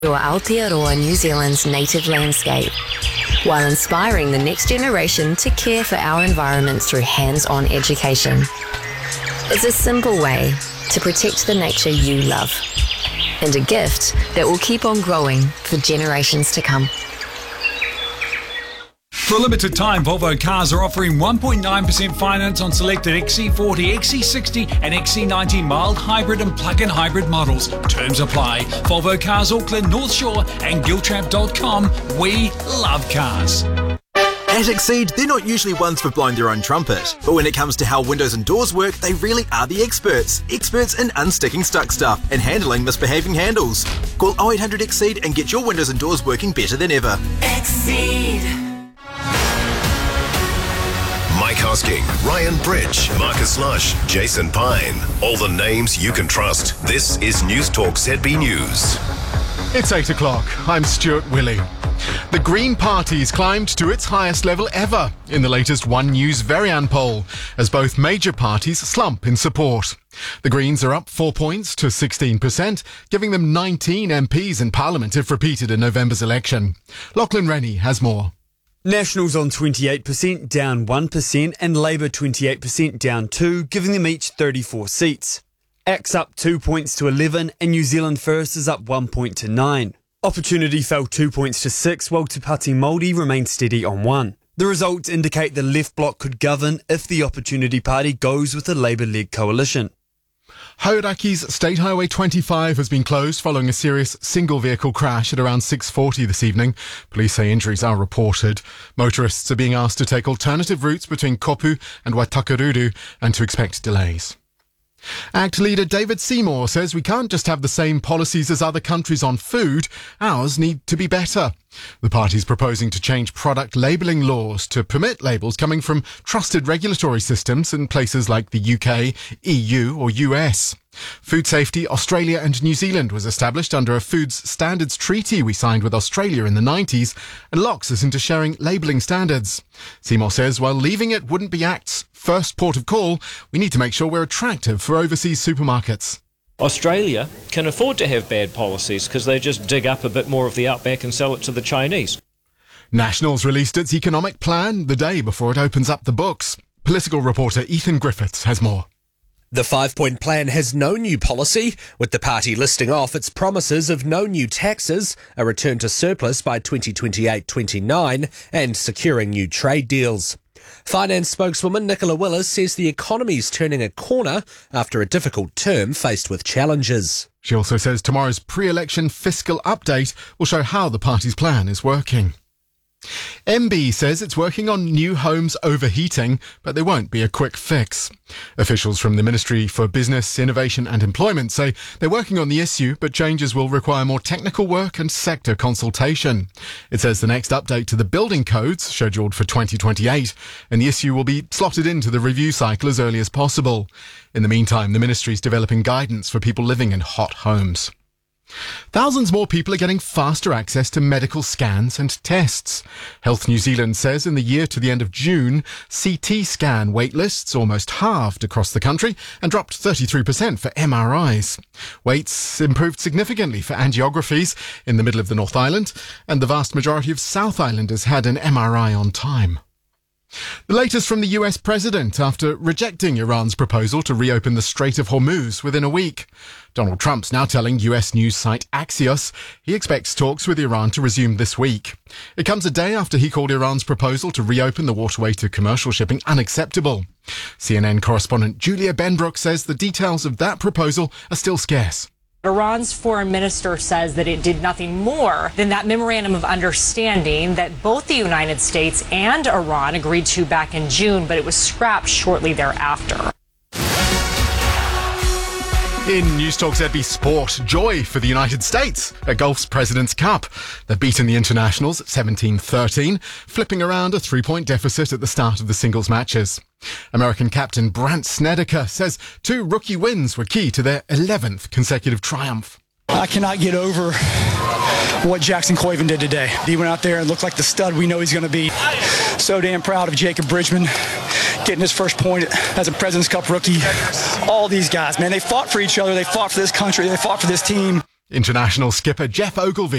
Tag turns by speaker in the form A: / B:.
A: to Aotearoa, New Zealand's native landscape, while inspiring the next generation to care for our environment through hands-on education. It's a simple way to protect the nature you love, and a gift that will keep on growing for generations to come.
B: For a limited time, Volvo Cars are offering 1.9% finance on selected XC40, XC60 and XC90 mild hybrid and plug-in hybrid models. Terms apply. Volvo Cars Auckland, North Shore and Giltrap.com. We love cars.
C: At Exceed, they're not usually ones for blowing their own trumpet, but when it comes to how windows and doors work, they really are the experts. Experts in unsticking stuck stuff and handling misbehaving handles. Call 0800 Exceed and get your windows and doors working better than ever.
D: Exceed.
E: Mike Hosking, Ryan Bridge, Marcus Lush, Jason Pine. All the names you can trust. This is News Talk ZB News.
F: It's 8 o'clock. I'm Stuart Willey. The Green Party's climbed to its highest level ever in the latest One News Varian poll, as both major parties slump in support. The Greens are up 4 points to 16%, giving them 19 MPs in Parliament if repeated in November's election. Lachlan Rennie has more.
G: Nationals on 28%, down 1%, and Labour 28%, down 2%, giving them each 34 seats. ACT's up 2 points to 11, and New Zealand First is up 1 point to 9. Opportunity fell 2 points to 6, while Te Pāti Māori remained steady on 1. The results indicate the left bloc could govern if the Opportunity Party goes with a Labour-led coalition.
F: Hauraki's State Highway 25 has been closed following a serious single-vehicle crash at around 6:40 this evening. Police say injuries are reported. Motorists are being asked to take alternative routes between Kopu and Waitakere and to expect delays. ACT leader David Seymour says we can't just have the same policies as other countries on food. Ours need to be better. The party's proposing to change product labelling laws to permit labels coming from trusted regulatory systems in places like the UK, EU or US. Food Safety Australia and New Zealand was established under a Foods Standards Treaty we signed with Australia in the 90s and locks us into sharing labelling standards. Seymour says while leaving it wouldn't be ACT's first port of call, we need to make sure we're attractive for overseas supermarkets.
H: Australia can afford to have bad policies because they just dig up a bit more of the outback and sell it to the Chinese.
F: Nationals released its economic plan the day before it opens up the books. Political reporter Ethan Griffiths has more.
I: The 5-point plan has no new policy, with the party listing off its promises of no new taxes, a return to surplus by 2028-29, and securing new trade deals. Finance spokeswoman Nicola Willis says the economy's turning a corner after a difficult term faced with challenges.
F: She also says tomorrow's pre-election fiscal update will show how the party's plan is working. MB says it's working on new homes overheating, but there won't be a quick fix. Officials from the Ministry for Business, Innovation and Employment say they're working on the issue, but changes will require more technical work and sector consultation. It says the next update to the building codes, scheduled for 2028, and the issue will be slotted into the review cycle as early as possible. In the meantime, the Ministry is developing guidance for people living in hot homes. Thousands more people are getting faster access to medical scans and tests. Health New Zealand says in the year to the end of June, CT scan waitlists almost halved across the country and dropped 33% for MRIs. Waits improved significantly for angiographies in the middle of the North Island, and the vast majority of South Islanders had an MRI on time. The latest from the US president after rejecting Iran's proposal to reopen the Strait of Hormuz within a week. Donald Trump's now telling US news site Axios he expects talks with Iran to resume this week. It comes a day after he called Iran's proposal to reopen the waterway to commercial shipping unacceptable. CNN correspondent Julia Benbrook says the details of that proposal are still scarce.
J: Iran's foreign minister says that it did nothing more than that memorandum of understanding that both the United States and Iran agreed to back in June, but it was scrapped shortly thereafter.
F: In News Talk ZB Sport, joy for the United States at golf's President's Cup. They've beaten the internationals 17-13, flipping around a 3-point deficit at the start of the singles matches. American captain Brandt Snedeker says 2 rookie wins were key to their 11th consecutive triumph.
K: I cannot get over what Jackson Coyven did today. He went out there and looked like the stud we know he's going to be. So damn proud of Jacob Bridgman getting his first point as a President's Cup rookie. All these guys, man, they fought for each other. They fought for this country. They fought for this team.
F: International skipper Geoff Ogilvy